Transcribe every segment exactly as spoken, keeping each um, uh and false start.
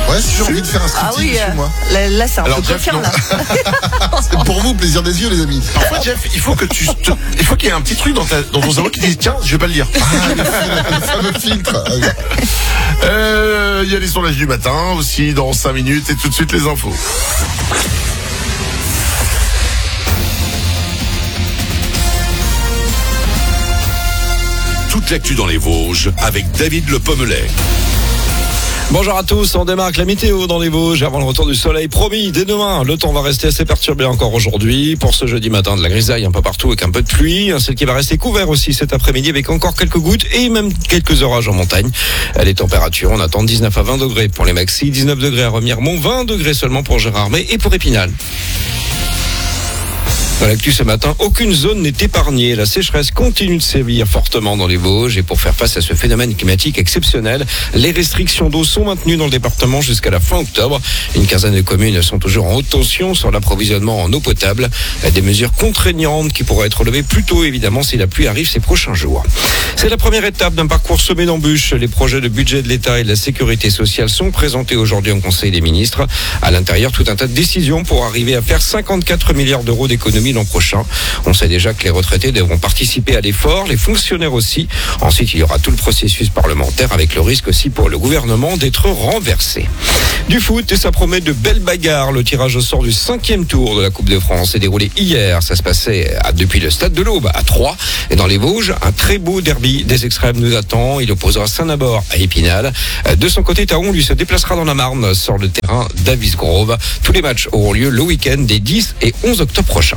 Ouais, j'ai toujours envie de faire un striptease Ah oui, chez moi. là, là c'est un Alors, peu Jeff, coquin, non. là. C'est pour vous, plaisir des yeux, les amis. Parfois, Jeff, il faut que tu, te- il faut qu'il y ait un petit truc dans, ta, dans ton cerveau qui dise tiens, je vais pas le dire. Ah, le, le fameux filtre. Ah oui. Euh, il y a les sondages du matin aussi dans cinq minutes et tout de suite les infos. Toute l'actu dans les Vosges avec David Le Pommelet. Bonjour à tous, on démarre avec la météo dans les Vosges avant le retour du soleil promis dès demain. Le temps va rester assez perturbé encore aujourd'hui. Pour ce jeudi matin, de la grisaille un peu partout avec un peu de pluie. Un ciel qui va rester couvert aussi cet après-midi avec encore quelques gouttes et même quelques orages en montagne. Les températures, on attend dix-neuf à vingt degrés pour les maxis, dix-neuf degrés à Remiremont, vingt degrés seulement pour Gérardmer et pour Épinal. Dans l'actu ce matin, aucune zone n'est épargnée. La sécheresse continue de sévir fortement dans les Vosges et pour faire face à ce phénomène climatique exceptionnel, les restrictions d'eau sont maintenues dans le département jusqu'à la fin octobre. Une quinzaine de communes sont toujours en haute tension sur l'approvisionnement en eau potable. Des mesures contraignantes qui pourraient être levées plus tôt, évidemment, si la pluie arrive ces prochains jours. C'est la première étape d'un parcours semé d'embûches. Les projets de budget de l'État et de la sécurité sociale sont présentés aujourd'hui en Conseil des ministres. À l'intérieur, tout un tas de décisions pour arriver à faire cinquante-quatre milliards d'euros d'économies l'an prochain. On sait déjà que les retraités devront participer à l'effort, les fonctionnaires aussi. Ensuite, il y aura tout le processus parlementaire avec le risque aussi pour le gouvernement d'être renversé. Du foot, et ça promet de belles bagarres. Le tirage au sort du cinquième tour de la Coupe de France s'est déroulé hier. Ça se passait à, depuis le stade de l'Aube à Troyes. Et dans les Vosges, un très beau derby des extrêmes nous attend. Il opposera Saint-Nabord à Épinal. De son côté, Taon lui se déplacera dans la Marne sur le terrain d'Avis Grove. Tous les matchs auront lieu le week-end des dix et onze octobre prochains.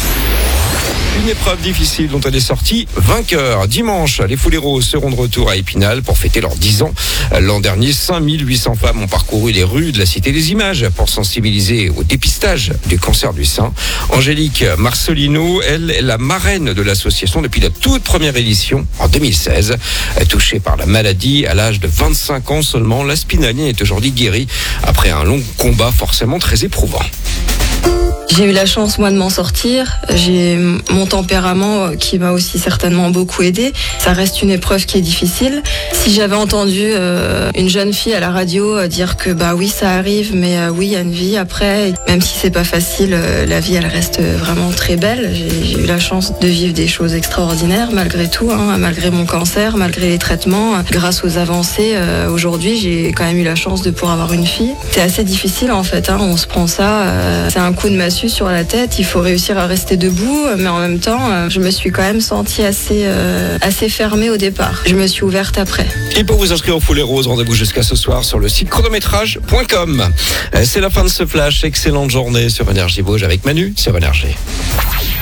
Une épreuve difficile dont elle est sortie vainqueur. Dimanche, les Fouléros seront de retour à Épinal pour fêter leurs dix ans. L'an dernier, cinq mille huit cents femmes ont parcouru les rues de la Cité des Images pour sensibiliser au dépistage du cancer du sein. Angélique Marcelino, elle est la marraine de l'association depuis la toute première édition en deux mille seize. Touchée par la maladie à l'âge de vingt-cinq ans seulement, la spinaline est aujourd'hui guérie après un long combat forcément très éprouvant. J'ai eu la chance, moi, de m'en sortir. J'ai mon tempérament qui m'a aussi certainement beaucoup aidé. Ça reste une épreuve qui est difficile. Si j'avais entendu euh, une jeune fille à la radio euh, dire que bah oui, ça arrive, mais euh, oui, il y a une vie après. Même si c'est pas facile, euh, la vie, elle reste vraiment très belle. J'ai, j'ai eu la chance de vivre des choses extraordinaires malgré tout, hein, malgré mon cancer, malgré les traitements. Grâce aux avancées, euh, aujourd'hui, j'ai quand même eu la chance de pouvoir avoir une fille. C'est assez difficile en fait. Hein, on se prend ça, euh, c'est un coup de massue sur la tête, il faut réussir à rester debout, mais en même temps, euh, je me suis quand même sentie assez, euh, assez fermée au départ. Je me suis ouverte après. Et pour vous inscrire au Foulée Rose, rendez-vous jusqu'à ce soir sur le site chronométrage point com. C'est la fin de ce flash. Excellente journée sur Énergie Vosges avec Manu sur Énergie.